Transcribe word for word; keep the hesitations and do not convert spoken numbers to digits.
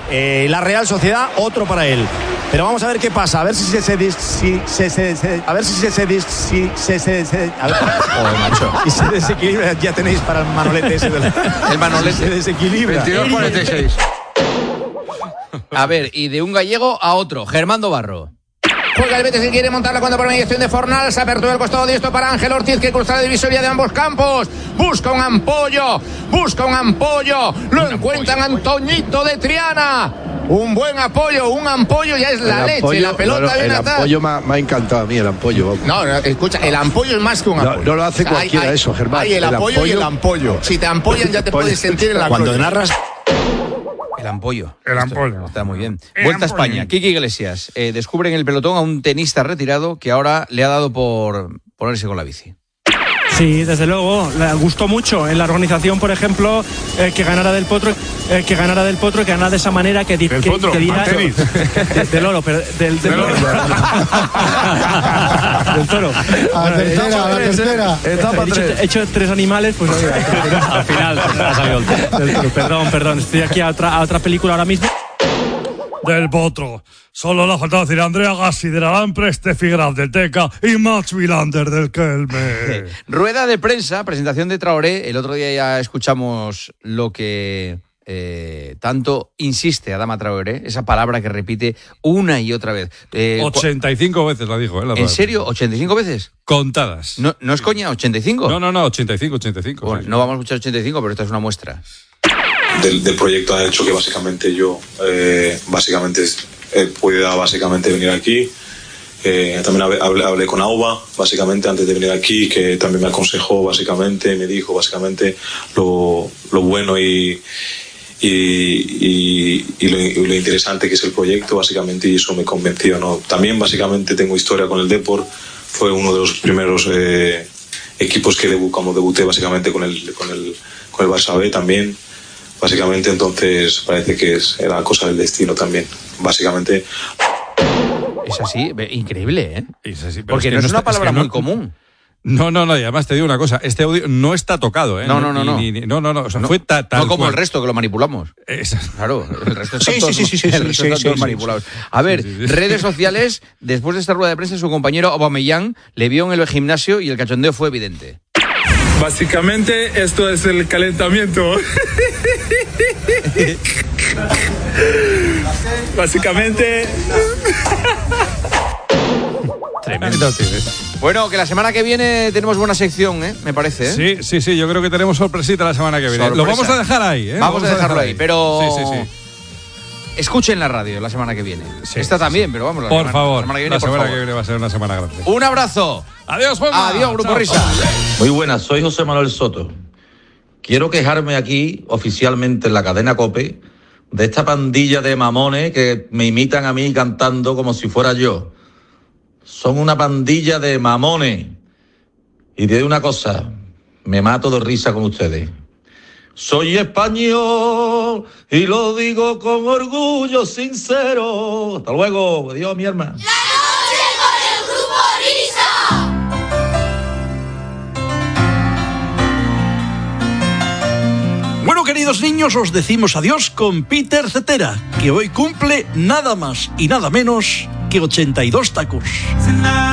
Eh, la Real Sociedad, otro para él. Pero vamos a ver qué pasa, a ver si se se dis, si se, se, se a ver si se se dis, si se se, se a ver, joder, macho. Y se desequilibra, ya tenéis para el manolete ese del, el manolete se desequilibra. veintidós cuarenta y seis. A ver, y de un gallego a otro, Germán Barro. Juega el Betis que quiere montarla cuando por mediación de Fornals. Apertura el costado diestro para Ángel Ortiz, que cruza la divisoria de ambos campos. Busca un ampollo, busca un ampollo. Lo encuentran Antoñito de Triana. Un buen apoyo, un ampollo ya es la el leche. Ampollo, la pelota no, no, viene el atrás. ampollo me ha, me ha encantado a mí, el ampollo. No, no, escucha, el ampollo es más que un ampollo. No, no lo hace o sea, cualquiera hay, hay, eso, Germán. Hay el, el apoyo ampollo, y el ampollo. Si te ampollan ya te puedes sentir en la Cuando gloria. narras... El ampollo. El ampollo. Esto está muy bien. El Vuelta ampollo. a España. Kiki Iglesias. Eh, descubre en el pelotón a un tenista retirado que ahora le ha dado por ponerse con la bici. Sí, desde luego, le gustó mucho en la organización, por ejemplo, eh, que ganara Del Potro, eh, que ganara Del Potro y que ganara de esa manera que, di, Del que, Potro, que diera al tenis. de, de Loro, pero del, del, De Loro. del Toro. A la tercera, a la tercera. He dicho, he hecho tres animales, pues oye, al final ha salido el del Toro. Perdón, perdón, estoy aquí a otra, a otra película ahora mismo. Del Potro. Solo le ha faltado decir Andrea Gassi de la Lampre, Steffi Graf del Teca y Max Wilander del Kelme. Rueda de prensa, presentación de Traoré. El otro día ya escuchamos lo que eh, tanto insiste Adama Traoré, esa palabra que repite una y otra vez. Eh, ochenta y cinco veces la dijo, ¿eh? La ¿En serio? ¿ochenta y cinco veces? Contadas. ¿No, no es coña? ¿ochenta y cinco? No, no, no, ochenta y cinco, ochenta y cinco. Bueno, sí. no vamos a escuchar ochenta y cinco, pero esta es una muestra. Del, del proyecto ha hecho que básicamente yo eh, básicamente eh, pueda básicamente venir aquí. Eh, también hablé, hablé con Auba básicamente antes de venir aquí, que también me aconsejó básicamente, me dijo básicamente lo, lo bueno y, y, y, y, lo, y lo interesante que es el proyecto básicamente, y eso me convenció, ¿no? También básicamente tengo historia con el Depor, fue uno de los primeros eh, equipos que debu, como debuté básicamente con el, con el, con el Barça B también. Básicamente, entonces parece que es la cosa del destino también. Básicamente. Es así, increíble, ¿eh? Es así, pero porque es que no es no una está, palabra es que no, muy común. No, no, no, y además te digo una cosa, este audio no está tocado, ¿eh? No, no, no, no. Ni, ni, no, no, no, o sea, no, fue ta, tal no como cual. el resto que lo manipulamos. Es... Claro, el resto sí, están todos, sí, sí, sí, el sí, resto sí, están sí, todos sí, manipulados. A ver, sí, sí, sí. redes sociales, después de esta rueda de prensa, su compañero Aubameyang le vio en el gimnasio y el cachondeo fue evidente. Básicamente esto es el calentamiento. Básicamente. Tremendo, tío. Bueno, que la semana que viene tenemos buena sección, ¿eh? Me parece, ¿eh? Sí, sí, sí, yo creo que tenemos sorpresita la semana que viene. Sorpresa. Lo vamos a dejar ahí, ¿eh? Vamos, vamos a dejarlo ahí, ahí, pero... Sí, sí, sí. Escuchen la radio la semana que viene. Sí, Esta sí, también, sí. pero vamos. La por semana, favor, la semana que viene, la semana por que favor. viene va a ser una semana grande. Un abrazo. Adiós, Juanma. Adiós, Grupo Chao. Risa. Muy buenas, soy José Manuel Soto. Quiero quejarme aquí, oficialmente en la cadena COPE, de esta pandilla de mamones que me imitan a mí cantando como si fuera yo. Son una pandilla de mamones. Y diré una cosa, me mato de risa con ustedes. Soy español y lo digo con orgullo sincero. Hasta luego, adiós, mi hermana. La noche con el Grupo Risa. Bueno, queridos niños, os decimos adiós con Peter Cetera, que hoy cumple nada más y nada menos que ochenta y dos tacos.